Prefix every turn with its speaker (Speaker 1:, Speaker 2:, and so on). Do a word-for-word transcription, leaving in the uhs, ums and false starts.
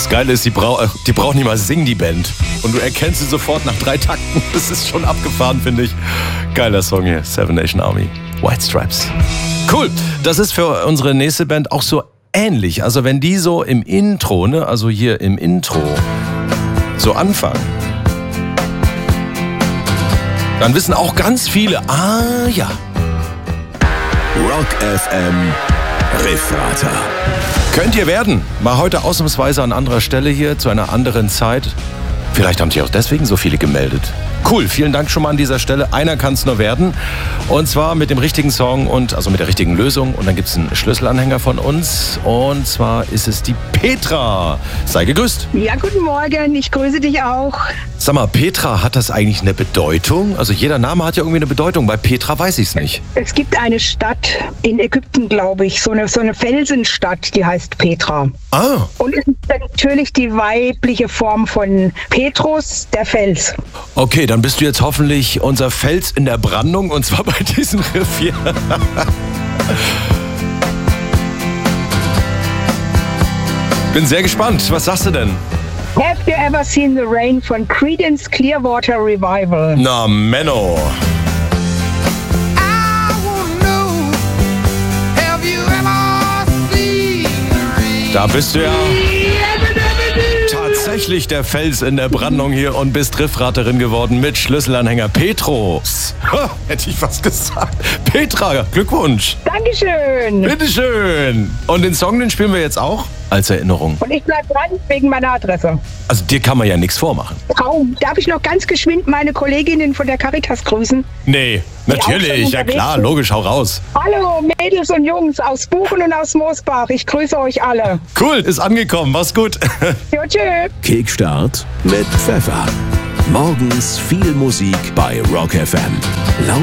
Speaker 1: Geil ist, die, brau die braucht nicht mal singen, die Band. Und du erkennst sie sofort nach drei Takten. Das ist schon abgefahren, finde ich. Geiler Song hier, Seven Nation Army, White Stripes. Cool, das ist für unsere nächste Band auch so ähnlich. Also wenn die so im Intro, ne, also hier im Intro, so anfangen, dann wissen auch ganz viele, ah ja.
Speaker 2: Rock F M Refrater.
Speaker 1: Könnt ihr werden. Mal heute ausnahmsweise an anderer Stelle hier, zu einer anderen Zeit. Vielleicht haben sich auch deswegen so viele gemeldet. Cool, vielen Dank schon mal an dieser Stelle. Einer kann es nur werden. Und zwar mit dem richtigen Song und also mit der richtigen Lösung. Und dann gibt es einen Schlüsselanhänger von uns. Und zwar ist es die Petra. Sei gegrüßt.
Speaker 3: Ja, guten Morgen. Ich grüße dich auch.
Speaker 1: Sag mal, Petra, hat das eigentlich eine Bedeutung? Also jeder Name hat ja irgendwie eine Bedeutung. Bei Petra weiß ich es nicht.
Speaker 3: Es gibt eine Stadt in Ägypten, glaube ich, so eine, so eine Felsenstadt, die heißt Petra.
Speaker 1: Ah.
Speaker 3: Und es ist natürlich die weibliche Form von Petrus, der Fels.
Speaker 1: Okay, dann bist du jetzt hoffentlich unser Fels in der Brandung, und zwar bei diesem Riff hier. Bin sehr gespannt. Was sagst du denn?
Speaker 3: Have you ever seen the rain von Creedence Clearwater Revival?
Speaker 1: Na, Menno. Da bist du ja tatsächlich der Fels in der Brandung hier und bist Riffraterin geworden mit Schlüsselanhänger Petrus. Ha, hätte ich was gesagt. Petra, Glückwunsch.
Speaker 3: Dankeschön.
Speaker 1: Bitteschön. Und den Song, den spielen wir jetzt auch als Erinnerung.
Speaker 3: Und ich bleib dran wegen meiner Adresse.
Speaker 1: Also dir kann man ja nichts vormachen.
Speaker 3: Traum. Darf ich noch ganz geschwind meine Kolleginnen von der Caritas grüßen?
Speaker 1: Nee, natürlich. Ja klar, logisch, hau raus.
Speaker 3: Hallo Mädels und Jungs aus Buchen und aus Moosbach. Ich grüße euch alle.
Speaker 1: Cool, ist angekommen. Mach's gut.
Speaker 3: Jo, tschö.
Speaker 2: Kickstart mit Pfeffer. Morgens viel Musik bei Rock F M.